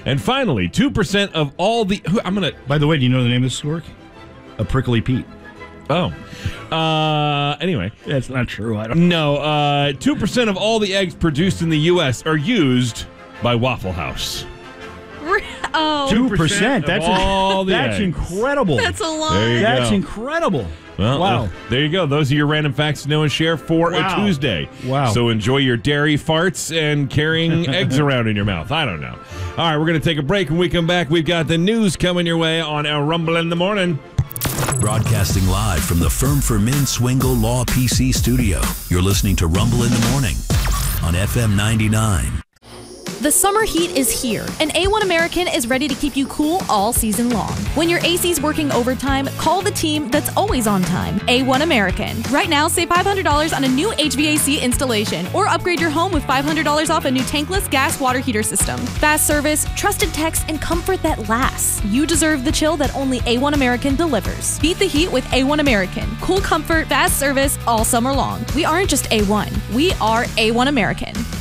And finally, 2% of all the... By the way, do you know the name of this stork? A prickly Pete. Oh. Anyway. That's not true. I don't know. No. 2% of all the eggs produced in the U.S. are used by Waffle House. Oh. 2%. That's incredible. That's a lot. That's incredible. Well, wow. There you go. Those are your random facts to know and share for a Tuesday. Wow. So enjoy your dairy farts and carrying eggs around in your mouth. I don't know. All right, we're going to take a break. When we come back, we've got the news coming your way on El Rumble in the Morning. Broadcasting live from the Firm for Men Swingle Law PC studio. You're listening to Rumble in the Morning on FM 99. The summer heat is here, and A1 American is ready to keep you cool all season long. When your AC's working overtime, call the team that's always on time, A1 American. Right now, save $500 on a new HVAC installation, or upgrade your home with $500 off a new tankless gas water heater system. Fast service, trusted techs, and comfort that lasts. You deserve the chill that only A1 American delivers. Beat the heat with A1 American. Cool comfort, fast service all summer long. We aren't just A1, we are A1 American.